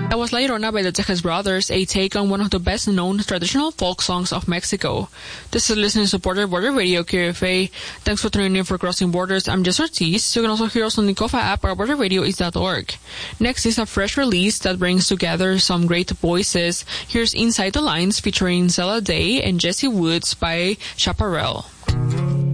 That was La Llorona by the Tejas Brothers, a take on one of the best-known traditional folk songs of Mexico. This is listener-supported Border Radio, KFA. Thanks for tuning in for Crossing Borders. I'm Jess Ortiz. You can also hear us on the Kofa app or borderradio.org. Next is a fresh release that brings together some great voices. Here's Inside the Lines featuring Zella Day and Jesse Woods by Chaparral.